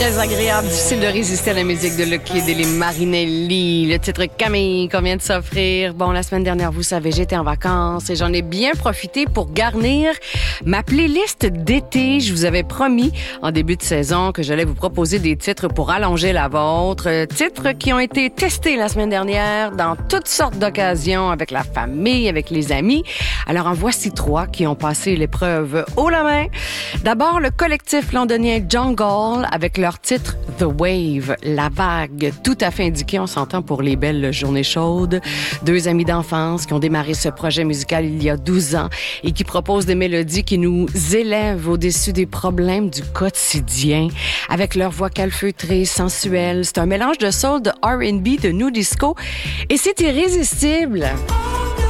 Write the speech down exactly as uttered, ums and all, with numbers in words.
Très agréable, difficile de résister à la musique de Lucky et les Marinelli. Le titre Camille qu'on vient de s'offrir. Bon, la semaine dernière, vous savez, j'étais en vacances et j'en ai bien profité pour garnir ma playlist d'été. Je vous avais promis en début de saison que j'allais vous proposer des titres pour allonger la vôtre. Titres qui ont été testés la semaine dernière dans toutes sortes d'occasions avec la famille, avec les amis. Alors en voici trois qui ont passé l'épreuve haut la main. D'abord, le collectif londonien Jungle avec leur titre The Wave, la vague, tout à fait indiqué, on s'entend pour les belles journées chaudes. Deux amis d'enfance qui ont démarré ce projet musical il y a douze ans et qui proposent des mélodies qui nous élèvent au-dessus des problèmes du quotidien avec leur voix calfeutrée, sensuelle. C'est un mélange de soul, de R and B, de new disco et c'est irrésistible.